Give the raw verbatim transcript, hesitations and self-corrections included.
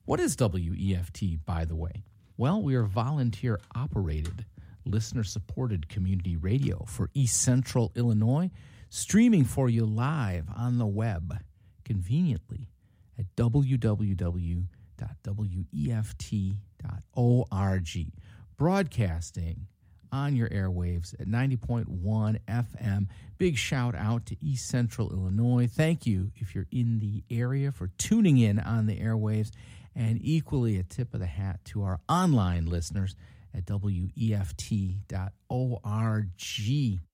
What is W E F T, by the way? Well, we are volunteer-operated, listener-supported community radio for East Central Illinois, streaming for you live on the web, conveniently at w w w dot w e f t dot org, broadcasting on your airwaves at ninety point one F M. Big shout out to East Central Illinois. Thank you if you're in the area for tuning in on the airwaves, and equally a tip of the hat to our online listeners at w e f t dot org.